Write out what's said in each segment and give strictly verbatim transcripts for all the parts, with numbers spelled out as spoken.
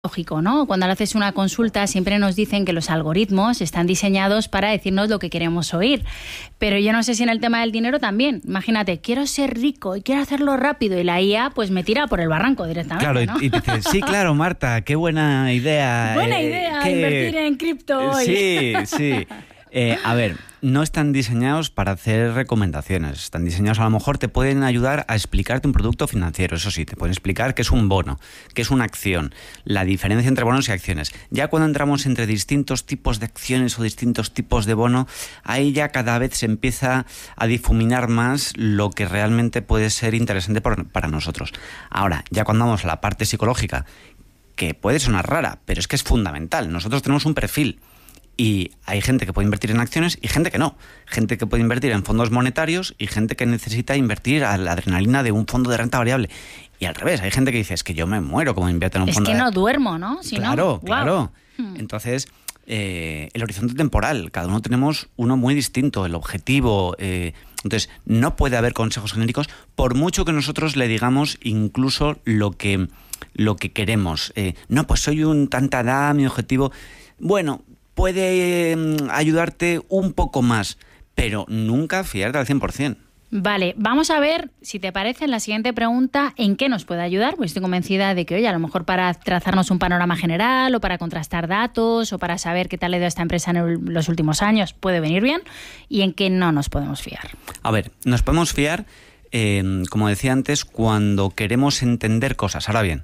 Lógico, ¿no? Cuando le haces una consulta siempre nos dicen que los algoritmos están diseñados para decirnos lo que queremos oír. Pero yo no sé si en el tema del dinero también. Imagínate, quiero ser rico y quiero hacerlo rápido y la I A pues me tira por el barranco directamente, Claro, ¿no? y, y dices, sí, claro, Marta, qué buena idea. Buena eh, idea, que... invertir en cripto hoy. Sí, sí. Eh, a ver, no están diseñados para hacer recomendaciones. Están diseñados, a lo mejor te pueden ayudar a explicarte un producto financiero. Eso sí, te pueden explicar qué es un bono, qué es una acción, la diferencia entre bonos y acciones. Ya cuando entramos entre distintos tipos de acciones o distintos tipos de bono, ahí ya cada vez se empieza a difuminar más lo que realmente puede ser interesante por, para nosotros. Ahora, ya cuando vamos a la parte psicológica, que puede sonar rara, pero es que es fundamental. Nosotros tenemos un perfil. Y hay gente que puede invertir en acciones y gente que no. Gente que puede invertir en fondos monetarios y gente que necesita invertir a la adrenalina de un fondo de renta variable. Y al revés, hay gente que dice, es que yo me muero como invierto en un es fondo de... Es que no duermo, ¿no? Si claro, no, claro. Wow. Entonces, eh, el horizonte temporal, cada uno tenemos uno muy distinto, el objetivo... Eh, entonces, no puede haber consejos genéricos, por mucho que nosotros le digamos incluso lo que, lo que queremos. Eh, no, pues soy un tanta edad, mi objetivo... Bueno... puede eh, ayudarte un poco más, pero nunca fiarte al cien por ciento. Vale, vamos a ver, si te parece, en la siguiente pregunta, ¿en qué nos puede ayudar? Pues estoy convencida de que, oye, a lo mejor para trazarnos un panorama general o para contrastar datos o para saber qué tal ha ido esta empresa en el, los últimos años puede venir bien, y en qué no nos podemos fiar. A ver, nos podemos fiar, eh, como decía antes, cuando queremos entender cosas. Ahora bien,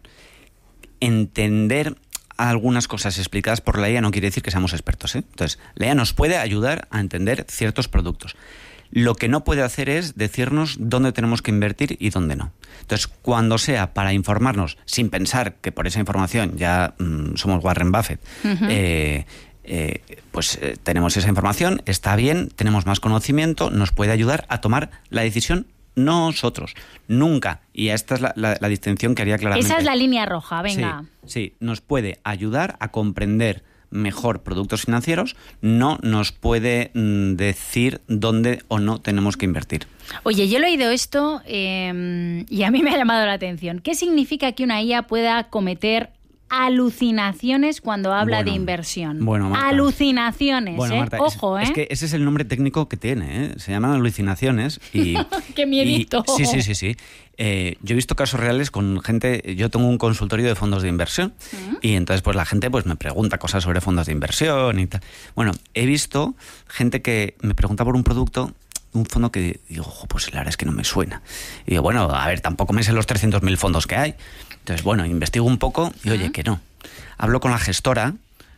entender... algunas cosas explicadas por la I A no quiere decir que seamos expertos, ¿eh? Entonces, la I A nos puede ayudar a entender ciertos productos. Lo que no puede hacer es decirnos dónde tenemos que invertir y dónde no. Entonces, cuando sea para informarnos, sin pensar que por esa información ya mmm, somos Warren Buffett, uh-huh. eh, eh, pues eh, tenemos esa información, está bien, tenemos más conocimiento, nos puede ayudar a tomar la decisión nosotros, nunca. Y esta es la, la, la distinción que haría claramente. Esa es la línea roja, venga. Sí, sí, nos puede ayudar a comprender mejor productos financieros, no nos puede mm, decir dónde o no tenemos que invertir. Oye, yo he oído esto eh, y a mí me ha llamado la atención. ¿Qué significa que una I A pueda cometer alucinaciones cuando habla bueno, de inversión? Bueno, Marta, alucinaciones, bueno, ¿eh? Marta, Ojo, es, ¿eh? Es que ese es el nombre técnico que tiene, ¿eh? Se llaman alucinaciones y... ¡Qué miedito! Y, sí, sí, sí, sí. Eh, yo he visto casos reales con gente... Yo tengo un consultorio de fondos de inversión ¿Mm? Y entonces pues la gente pues me pregunta cosas sobre fondos de inversión y tal. Bueno, he visto gente que me pregunta por un producto... un fondo que digo, ojo, pues la verdad es que no me suena. Y digo, bueno, a ver, tampoco me sé los trescientos mil fondos que hay. Entonces, bueno, investigo un poco y, oye, que no. Hablo con la gestora,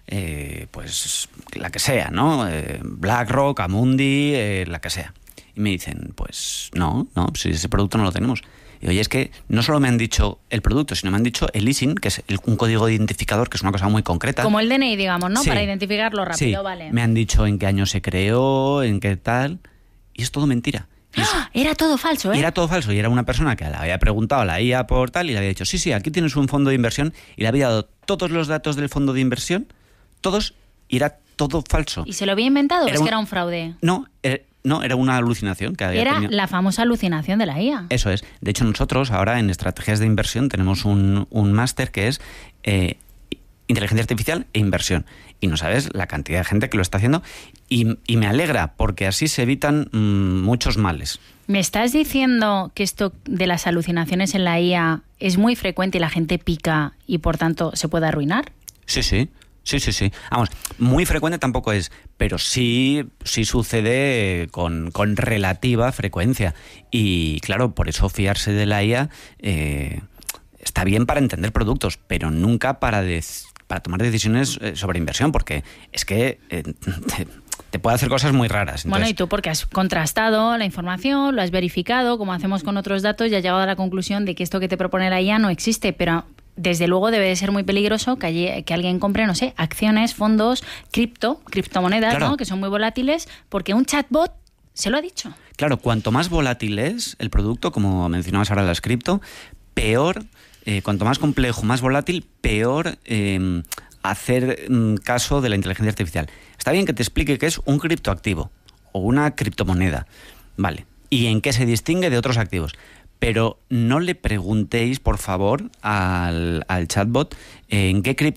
eh, pues la que sea, ¿no? Eh, BlackRock, Amundi, eh, la que sea. Y me dicen, pues no, no, si ese producto no lo tenemos. Y oye, es que no solo me han dicho el producto, sino me han dicho el I S I N, que es el, un código identificador, que es una cosa muy concreta. Como el D N I, digamos, ¿no? Sí. Para identificarlo rápido, Sí. Vale. Me han dicho en qué año se creó, en qué tal... Y es todo mentira. ¡Ah! Era todo falso, ¿eh? Y era todo falso. Y era una persona que le había preguntado a la I A por tal y le había dicho, sí, sí, aquí tienes un fondo de inversión, y le había dado todos los datos del fondo de inversión, todos, y era todo falso. ¿Y se lo había inventado o es un... que era un fraude? No, era, no, era una alucinación que había Era tenido. La famosa alucinación de la I A. Eso es. De hecho, nosotros ahora en estrategias de inversión tenemos un, un máster que es eh, inteligencia artificial e inversión. Y no sabes la cantidad de gente que lo está haciendo. Y, y me alegra, porque así se evitan mmm, muchos males. ¿Me estás diciendo que esto de las alucinaciones en la I A es muy frecuente y la gente pica y por tanto se puede arruinar? Sí, sí. Sí, sí, sí. Vamos, muy frecuente tampoco es, pero sí, sí sucede con, con relativa frecuencia. Y claro, por eso fiarse de la I A eh, está bien para entender productos, pero nunca para... Des- para tomar decisiones sobre inversión, porque es que eh, te, te puede hacer cosas muy raras. Entonces... Bueno, y tú porque has contrastado la información, lo has verificado, como hacemos con otros datos, y has llegado a la conclusión de que esto que te propone la I A no existe, pero desde luego debe de ser muy peligroso que, allí, que alguien compre, no sé, acciones, fondos, cripto, criptomonedas, claro. ¿no? Que son muy volátiles, porque un chatbot se lo ha dicho. Claro, cuanto más volátil es el producto, como mencionabas ahora las cripto, peor... Eh, cuanto más complejo, más volátil, peor eh, hacer mm, caso de la inteligencia artificial. Está bien que te explique qué es un criptoactivo o una criptomoneda, vale, y en qué se distingue de otros activos, pero no le preguntéis, por favor, al, al chatbot en qué cripto